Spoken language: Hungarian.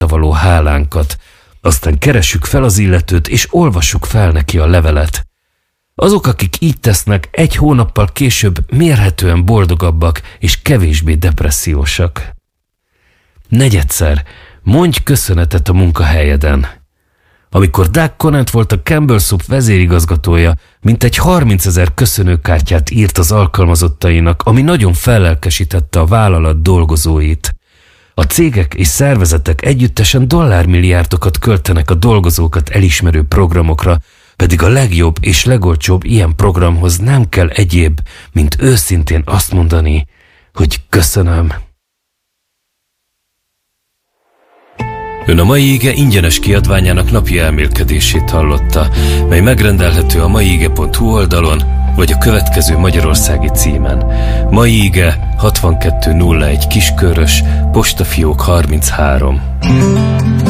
való hálánkat. Aztán keressük fel az illetőt, és olvassuk fel neki a levelet. Azok, akik így tesznek, 1 hónappal később mérhetően boldogabbak és kevésbé depressziósak. 4. Mondj köszönetet a munkahelyeden. Amikor Doug Conant volt a Campbell Soup vezérigazgatója, mintegy 30 000 köszönőkártyát írt az alkalmazottainak, ami nagyon fellelkesítette a vállalat dolgozóit. A cégek és szervezetek együttesen dollármilliárdokat költenek a dolgozókat elismerő programokra, pedig a legjobb és legolcsóbb ilyen programhoz nem kell egyéb, mint őszintén azt mondani, hogy köszönöm. Ön a Mai Ige ingyenes kiadványának napi elmélkedését hallotta, mely megrendelhető a maiige.hu oldalon, vagy a következő magyarországi címen. Mai Ige 6201 Kiskörös, postafiók 33.